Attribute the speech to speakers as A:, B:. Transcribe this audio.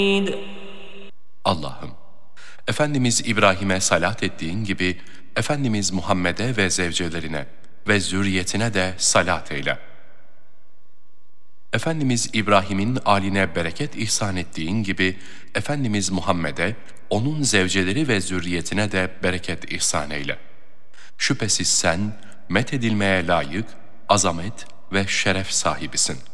A: Allah'ım, Efendimiz İbrahim'e salat ettiğin gibi, Efendimiz Muhammed'e ve zevcelerine ve zürriyetine de salat eyle. Efendimiz İbrahim'in âline bereket ihsan ettiğin gibi, Efendimiz Muhammed'e, onun zevceleri ve zürriyetine de bereket ihsan eyle. Şüphesiz sen, methedilmeye layık, azamet ve şeref sahibisin.